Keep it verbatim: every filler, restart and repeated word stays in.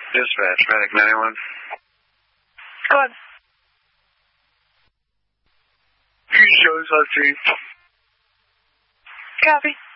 Dispatch, Medic ninety-one. Go ahead. He shows on street. Copy.